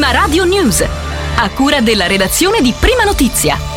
Prima Radio News, a cura della redazione di Prima Notizia.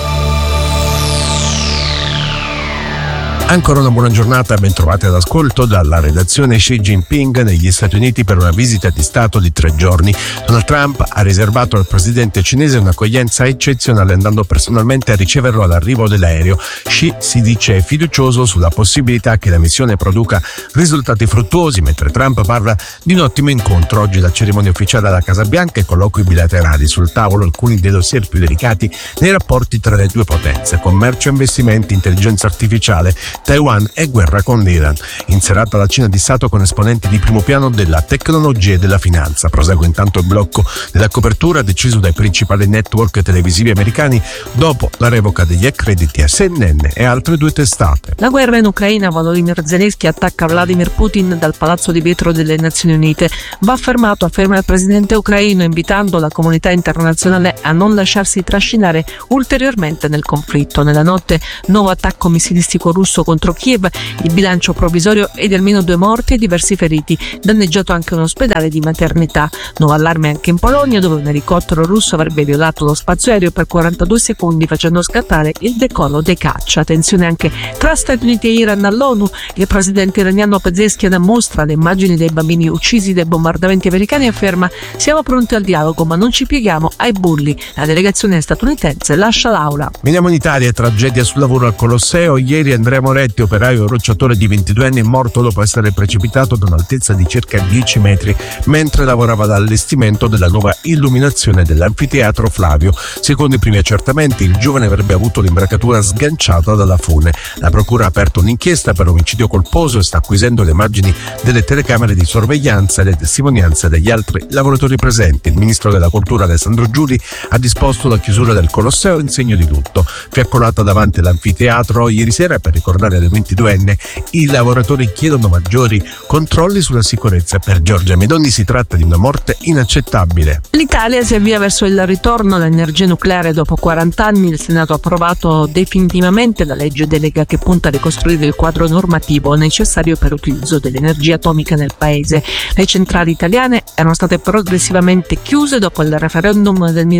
Ancora una buona giornata, ben trovati all'ascolto dalla redazione. Xi Jinping negli Stati Uniti per una visita di Stato di 3 giorni. Donald Trump ha riservato al presidente cinese un'accoglienza eccezionale, andando personalmente a riceverlo all'arrivo dell'aereo. Xi si dice fiducioso sulla possibilità che la missione produca risultati fruttuosi, mentre Trump parla di un ottimo incontro. Oggi la cerimonia ufficiale alla Casa Bianca e colloqui bilaterali. Sul tavolo alcuni dei dossier più delicati nei rapporti tra le due potenze: commercio e investimenti, intelligenza artificiale, Taiwan e guerra con l'Iran. In serata la cena di Stato con esponenti di primo piano della tecnologia e della finanza. Prosegue intanto il blocco della copertura deciso dai principali network televisivi americani dopo la revoca degli accrediti a CNN e altre 2 testate. La guerra in Ucraina. Volodymyr Zelensky attacca Vladimir Putin dal Palazzo di Vetro delle Nazioni Unite. Va fermato, afferma il presidente ucraino, invitando la comunità internazionale a non lasciarsi trascinare ulteriormente nel conflitto. Nella notte, nuovo attacco missilistico russo contro Kiev, il bilancio provvisorio è di almeno 2 morti e diversi feriti, danneggiato anche un ospedale di maternità. Nuovo allarme anche in Polonia, dove un elicottero russo avrebbe violato lo spazio aereo per 42 secondi facendo scattare il decollo dei caccia. Tensione anche tra Stati Uniti e Iran all'ONU. Il presidente iraniano Pezeshkian mostra le immagini dei bambini uccisi dai bombardamenti americani e afferma: siamo pronti al dialogo ma non ci pieghiamo ai bulli. La delegazione statunitense lascia l'aula. Veniamo in Italia, tragedia sul lavoro al Colosseo. Ieri Andrea Moretti, operaio rocciatore di 22 anni, è morto dopo essere precipitato da un'altezza di circa 10 metri mentre lavorava all'allestimento della nuova illuminazione dell'anfiteatro Flavio. Secondo i primi accertamenti, il giovane avrebbe avuto l'imbracatura sganciata dalla fune. La procura ha aperto un'inchiesta per omicidio colposo e sta acquisendo le immagini delle telecamere di sorveglianza e le testimonianze degli altri lavoratori presenti. Il ministro della Cultura Alessandro Giuli ha disposto la chiusura del Colosseo in segno di lutto. Fiaccolata davanti all'anfiteatro ieri sera per ricordare del 22enne, i lavoratori chiedono maggiori controlli sulla sicurezza. Per Giorgia Meloni si tratta di una morte inaccettabile. L'Italia si avvia verso il ritorno all'energia nucleare dopo 40 anni. Il Senato ha approvato definitivamente la legge delega che punta a ricostruire il quadro normativo necessario per l'utilizzo dell'energia atomica nel paese. Le centrali italiane erano state progressivamente chiuse dopo il referendum del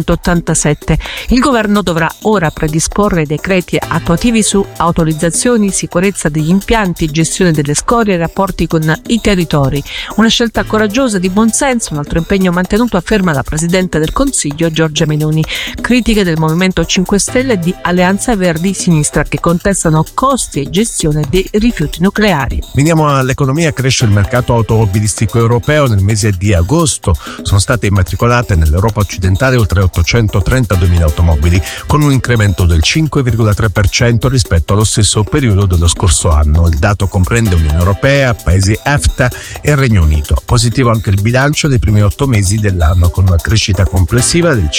1987. Il governo dovrà ora predisporre decreti attuativi su autorizzazioni, sicurezza degli impianti, gestione delle scorie e rapporti con i territori. Una scelta coraggiosa, di buon senso, un altro impegno mantenuto, afferma la Presidente del Consiglio Giorgia Meloni. Critiche del Movimento 5 Stelle e di Alleanza Verdi Sinistra che contestano costi e gestione dei rifiuti nucleari. Veniamo all'economia. Cresce il mercato automobilistico europeo. Nel mese di agosto sono state immatricolate nell'Europa occidentale oltre 832.000 automobili, con un incremento del 5,3% rispetto allo stesso periodo dello scorso anno. Il dato comprende Unione Europea, paesi EFTA e Regno Unito. Positivo anche il bilancio dei primi 8 mesi dell'anno, con una crescita complessiva del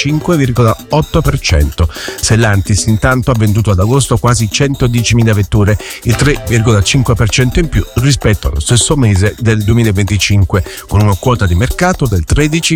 5,8%. Stellantis intanto ha venduto ad agosto quasi 110.000 vetture, il 3,5% in più rispetto allo stesso mese del 2025, con una quota di mercato del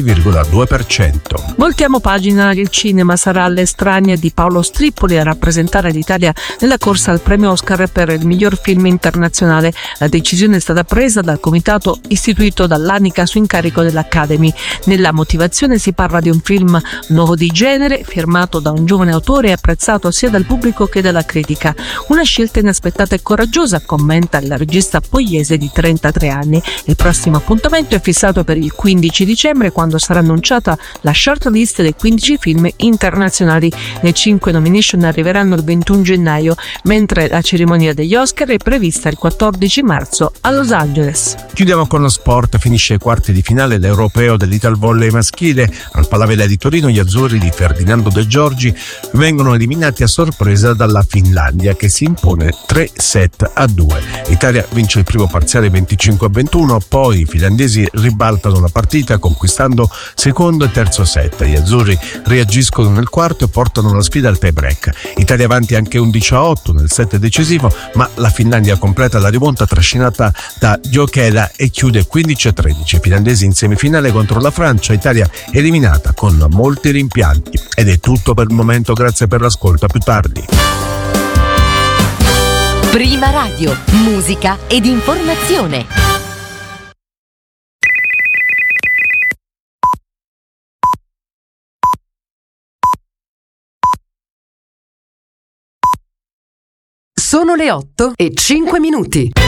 13,2%. Voltiamo pagina. Il cinema sarà all'Estranea di Paolo Strippoli a rappresentare l'Italia nella corsa al premio Oscar per il miglior film internazionale. La decisione è stata presa dal comitato istituito dall'ANICA su incarico dell'Academy. Nella motivazione si parla di un film nuovo di genere, firmato da un giovane autore e apprezzato sia dal pubblico che dalla critica. Una scelta inaspettata e coraggiosa, commenta il regista pugliese di 33 anni. Il prossimo appuntamento è fissato per il 15 dicembre, quando sarà annunciata la shortlist dei 15 film internazionali. Le 5 nomination arriveranno il 21 gennaio, mentre la cerimonia degli Oscar è prevista il 14 marzo a Los Angeles. Chiudiamo con lo sport. Finisce ai quarti di finale l'europeo dell'Italvolley maschile. Al Palavella di Torino gli azzurri di Ferdinando De Giorgi vengono eliminati a sorpresa dalla Finlandia, che si impone 3-2. L'Italia vince il primo parziale 25-21, poi i finlandesi ribaltano la partita conquistando secondo e terzo set. Gli azzurri reagiscono nel quarto e portano la sfida al tie break. Italia avanti anche 11-8 nel set decisivo, ma la Finlandia completa la rimonta trascinata da Jokela e chiude 15-13. Finlandesi in semifinale contro la Francia. Italia eliminata con molti rimpianti. Ed è tutto per il momento, grazie per l'ascolto, a più tardi. Prima Radio, musica ed informazione. Sono le 8:05.